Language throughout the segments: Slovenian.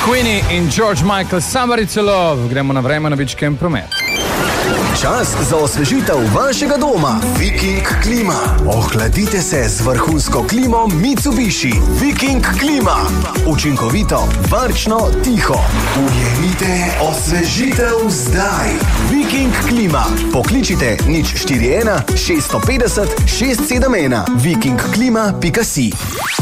Queenie in George Michael, Somebody to Love. Gremo na Vremenovičke in promet. Čas za osvežitev vašega doma. Viking Klima. Ohladite se z vrhunsko klimo Mitsubishi. Viking Klima. Učinkovito, varčno, tiho. Ujemite osvežitev zdaj. Viking Klima. Pokličite 041 650 671. vikingklima.si.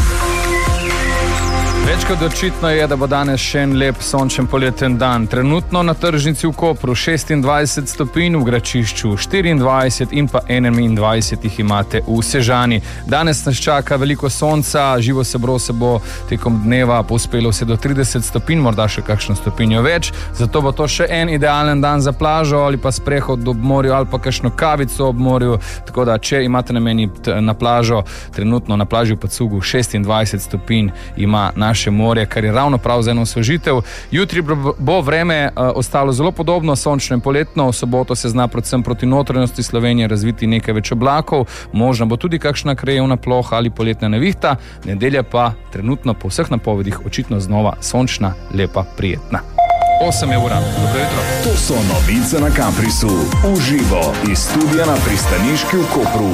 Več kot očitno je, da bo danes še en lep sončen poletен dan. Trenutno na tržnici v Kopru 26 stopinj, v Gračišču 24 in pa 21 jih imate v Sežani. Danes nas čaka veliko sonca, živo sebro se bo tekom dneva povzpelo vse do 30 stopinj, morda še kakšno stopinjo več. Zato bo to še en idealen dan za plažo ali pa sprehod ob morju ali pa kakšno kavico ob morju. Tako da, če imate nameniti na plažo, trenutno na plaži v Pacugu 26 stopinj ima naše morje, kar je ravno prav za eno osvežitev. Jutri bo vreme ostalo zelo podobno, sončno in poletno. V soboto se zna predvsem proti notranjosti Slovenije razviti nekaj več oblakov, možno bo tudi kakšna krajevna ploha ali poletna nevihta. Nedelja pa trenutno po vseh napovedih očitno znova sončna, lepa, prijetna. 8 je ura. Dobro jutro. To so novice na Caprisu. Uživo iz studia na pristaniški v Kopru.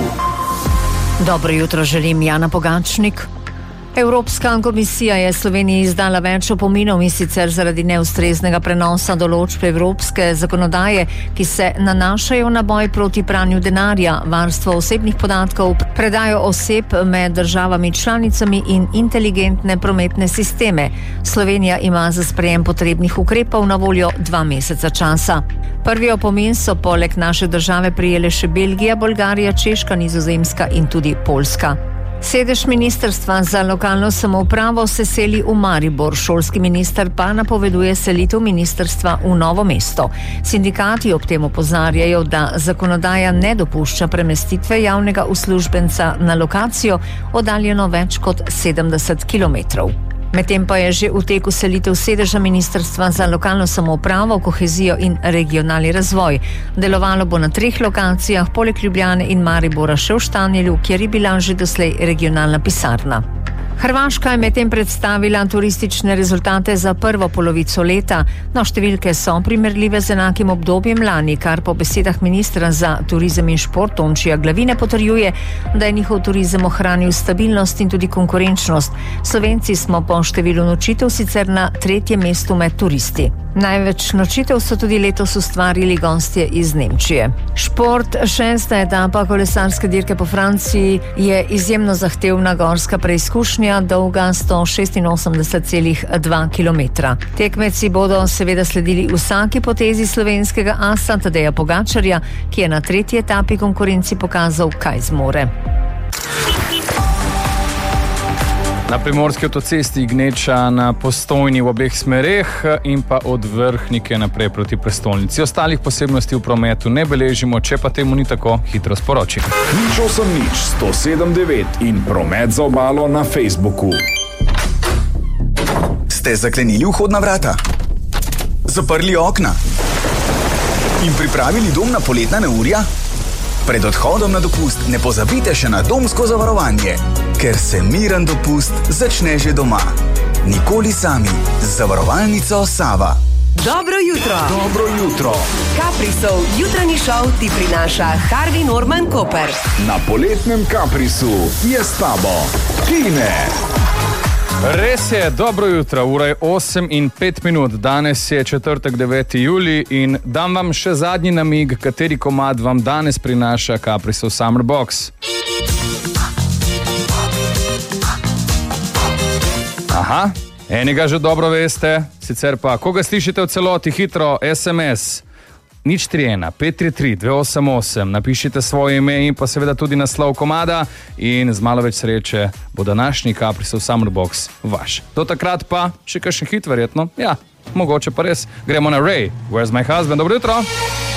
Dobro jutro želim, Jana Pogačnik. Evropska komisija je Sloveniji izdala več opominov, in sicer zaradi neustreznega prenosa določb evropske zakonodaje, ki se nanašajo na boj proti pranju denarja, varstvo osebnih podatkov, predajo oseb med državami članicami in inteligentne prometne sisteme. Slovenija ima za sprejem potrebnih ukrepov na voljo 2 meseca časa. Prvi opomin so poleg naše države prijele še Belgija, Bolgarija, Češka, Nizozemska in tudi Poljska. Sedež ministrstva za lokalno samoupravo se seli v Maribor, šolski minister pa napoveduje selitev ministrstva v Novo mesto. Sindikati ob tem opozarjajo, da zakonodaja ne dopušča premestitve javnega uslužbenca na lokacijo oddaljeno več kot 70 kilometrov. Medtem pa je že v teku selitev sedeža ministrstva za lokalno samoupravo, kohezijo in regionalni razvoj. Delovalo bo na 3 lokacijah, poleg Ljubljane in Maribora še v Štanjelu, kjer je bila že doslej regionalna pisarna. Hrvaška je medtem predstavila turistične rezultate za prvo polovico leta, no številke so primerljive z enakim obdobjem lani, kar po besedah ministra za turizem in šport Tončija Glavine potrjuje, da je njihov turizem ohranil stabilnost in tudi konkurenčnost. Slovenci smo po številu nočitev sicer na 3. mestu med turisti. Največ nočitev so tudi letos ustvarili gostje iz Nemčije. Šport, 6. etapa kolesarske dirke po Franciji, je izjemno zahtevna gorska preizkušnja, dolga 186,2 km. Tekmeci bodo seveda sledili vsaki potezi slovenskega asa Tadeja Pogačarja, ki je na 3. etapi konkurenci pokazal, kaj zmore. Na primorski avtocesti gneča na Postojni v obeh smereh in pa od Vrhnike naprej proti prestolnici. Ostalih posebnosti v prometu ne beležimo, če pa temu ni tako, hitro sporoči. 080 107 9 in promet za obalo na Facebooku. Ste zaklenili vhodna vrata? Zaprli okna? In pripravili dom na poletna neurja? Pred odhodom na dopust ne pozabite še na domsko zavarovanje, ker se miren dopust začne že doma. Nikoli sami z zavarovalnico Sava. Dobro jutro. Dobro jutro. Caprisov jutranji šov ti prinaša Harvey Norman Koper. Na poletnem Caprisu je s tabo Tine. Res je, dobro jutro, ura je 8 in 5 minut, danes je četrtek 9. julij in dam vam še zadnji namig, kateri komad vam danes prinaša Caprisov Summer Box. Aha, enega že dobro veste, sicer pa, koga slišite v celoti, hitro, SMS 031 533 288, napišite svoje ime in pa seveda tudi naslov komada in z malo več sreče bo današnji Caprisov Summer Box vaš. Do takrat pa, še kakšen hit verjetno, ja, mogoče pa res, gremo na Ray, Where's My Husband, dobro jutro!